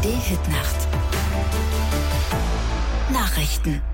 ARD-Hitnacht. Nachrichten.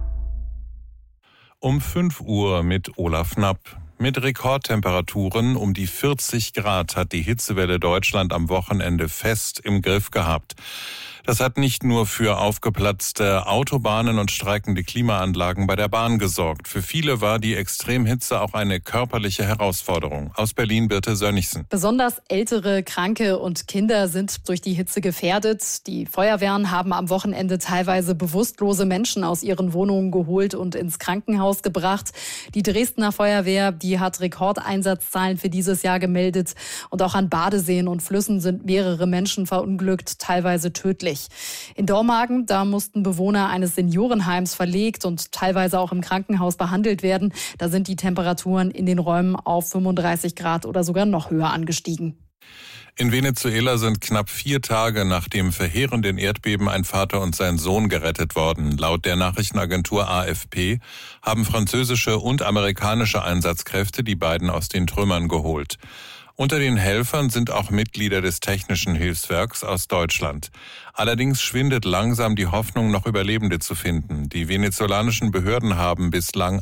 Um 5 Uhr mit Olaf Knapp. Mit Rekordtemperaturen um die 40 Grad hat die Hitzewelle Deutschland am Wochenende fest im Griff gehabt. Das hat nicht nur für aufgeplatzte Autobahnen und streikende Klimaanlagen bei der Bahn gesorgt. Für viele war die Extremhitze auch eine körperliche Herausforderung. Aus Berlin Birte Sönnigsen. Besonders ältere, Kranke und Kinder sind durch die Hitze gefährdet. Die Feuerwehren haben am Wochenende teilweise bewusstlose Menschen aus ihren Wohnungen geholt und ins Krankenhaus gebracht. Die Dresdner Feuerwehr, die hat Rekordeinsatzzahlen für dieses Jahr gemeldet. Und auch an Badeseen und Flüssen sind mehrere Menschen verunglückt, teilweise tödlich. In Dormagen, da mussten Bewohner eines Seniorenheims verlegt und teilweise auch im Krankenhaus behandelt werden. Da sind die Temperaturen in den Räumen auf 35 Grad oder sogar noch höher angestiegen. In Venezuela sind knapp 4 Tage nach dem verheerenden Erdbeben ein Vater und sein Sohn gerettet worden. Laut der Nachrichtenagentur AFP haben französische und amerikanische Einsatzkräfte die beiden aus den Trümmern geholt. Unter den Helfern sind auch Mitglieder des Technischen Hilfswerks aus Deutschland. Allerdings schwindet langsam die Hoffnung, noch Überlebende zu finden. Die venezolanischen Behörden haben bislang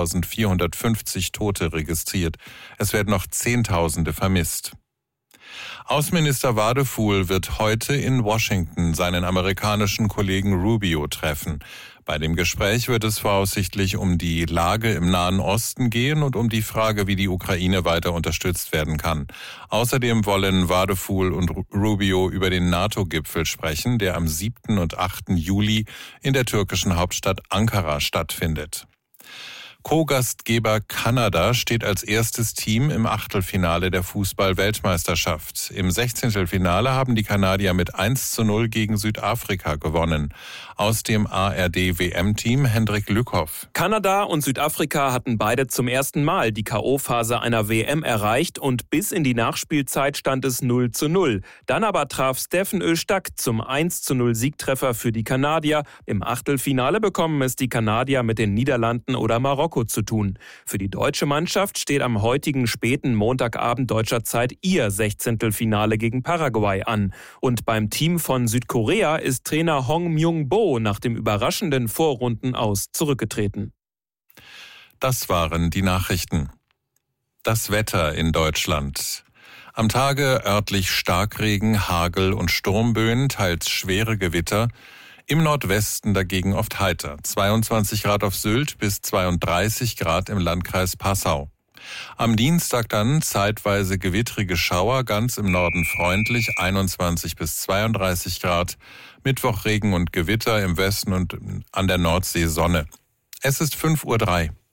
1450 Tote registriert. Es werden noch Zehntausende vermisst. Außenminister Wadefuhl wird heute in Washington seinen amerikanischen Kollegen Rubio treffen. Bei dem Gespräch wird es voraussichtlich um die Lage im Nahen Osten gehen und um die Frage, wie die Ukraine weiter unterstützt werden kann. Außerdem wollen Wadefuhl und Rubio über den NATO-Gipfel sprechen, der am 7. und 8. Juli in der türkischen Hauptstadt Ankara stattfindet. Co-Gastgeber Kanada steht als erstes Team im Achtelfinale der Fußball-Weltmeisterschaft. Im 16. Finale haben die Kanadier mit 1:0 gegen Südafrika gewonnen. Aus dem ARD-WM-Team Hendrik Lückhoff. Kanada und Südafrika hatten beide zum ersten Mal die K.O.-Phase einer WM erreicht und bis in die Nachspielzeit stand es 0:0. Dann aber traf Steffen Öztak zum 1:0 Siegtreffer für die Kanadier. Im Achtelfinale bekommen es die Kanadier mit den Niederlanden oder Marokko zu tun. Für die deutsche Mannschaft steht am heutigen späten Montagabend deutscher Zeit ihr 16. Finale gegen Paraguay an. Und beim Team von Südkorea ist Trainer Hong Myung-bo nach dem überraschenden Vorrundenaus zurückgetreten. Das waren die Nachrichten. Das Wetter in Deutschland. Am Tage örtlich Starkregen, Hagel und Sturmböen, teils schwere Gewitter. Im Nordwesten dagegen oft heiter. 22 Grad auf Sylt bis 32 Grad im Landkreis Passau. Am Dienstag dann zeitweise gewittrige Schauer, ganz im Norden freundlich, 21 bis 32 Grad. Mittwoch Regen und Gewitter, im Westen und an der Nordsee Sonne. Es ist 5:03 Uhr.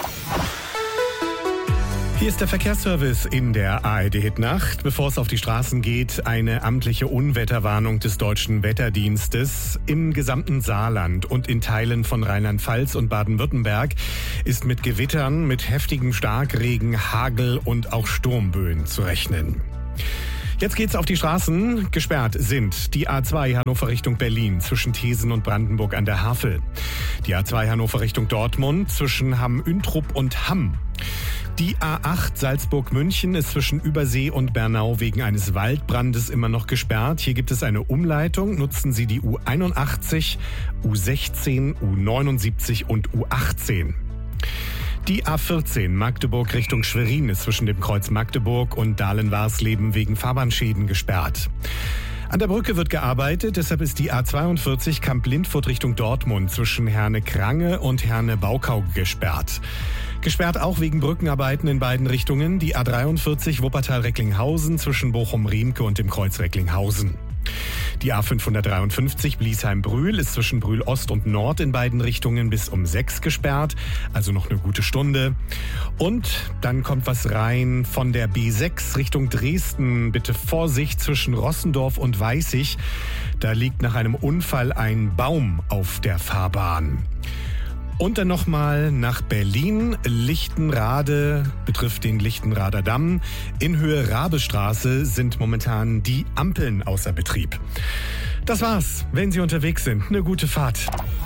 Hier ist der Verkehrsservice in der ARD-Hitnacht. Bevor es auf die Straßen geht, eine amtliche Unwetterwarnung des Deutschen Wetterdienstes. Im gesamten Saarland und in Teilen von Rheinland-Pfalz und Baden-Württemberg ist mit Gewittern, mit heftigem Starkregen, Hagel und auch Sturmböen zu rechnen. Jetzt geht's auf die Straßen. Gesperrt sind die A2 Hannover Richtung Berlin zwischen Thesen und Brandenburg an der Havel. Die A2 Hannover Richtung Dortmund zwischen Hamm-Üntrup und Hamm. Die A8 Salzburg-München ist zwischen Übersee und Bernau wegen eines Waldbrandes immer noch gesperrt. Hier gibt es eine Umleitung. Nutzen Sie die U81, U16, U79 und U18. Die A14 Magdeburg Richtung Schwerin ist zwischen dem Kreuz Magdeburg und Dahlen-Warsleben wegen Fahrbahnschäden gesperrt. An der Brücke wird gearbeitet, deshalb ist die A42 Kamp-Lindfurt Richtung Dortmund zwischen Herne-Krange und Herne-Baukau gesperrt. Gesperrt auch wegen Brückenarbeiten in beiden Richtungen die A43 Wuppertal-Recklinghausen zwischen Bochum-Riemke und dem Kreuz Recklinghausen. Die A553 Bliesheim-Brühl ist zwischen Brühl Ost und Nord in beiden Richtungen bis um 6 gesperrt, also noch eine gute Stunde. Und dann kommt was rein von der B6 Richtung Dresden. Bitte Vorsicht zwischen Rossendorf und Weißig. Da liegt nach einem Unfall ein Baum auf der Fahrbahn. Und dann nochmal nach Berlin. Lichtenrade betrifft den Lichtenrader Damm. In Höhe Rabestraße sind momentan die Ampeln außer Betrieb. Das war's. Wenn Sie unterwegs sind, eine gute Fahrt.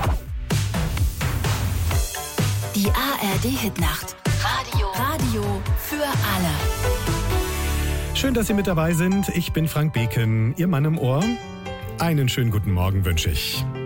Die ARD-Hitnacht. Radio für alle. Schön, dass Sie mit dabei sind. Ich bin Frank Beken, Ihr Mann im Ohr. Einen schönen guten Morgen wünsche ich.